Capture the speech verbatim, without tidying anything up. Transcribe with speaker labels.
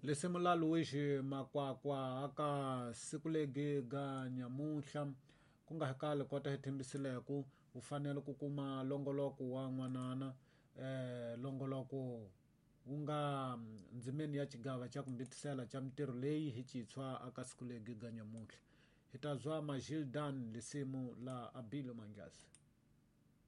Speaker 1: Lisimu la Luigi Makwakwa aka siku legi ga nyamuhla ku nga hakali kota hi thimbisileku u fanele ku kuma longoloko wa n'wanana eh, longoloko wu nga ndzimeni ya cigava ca ku mbitisela ca mintirho leyi hi citshwa aka siku legi ga nyamuhla hi ta zwa ma Gildan lisimu la Abilo Mangyasi.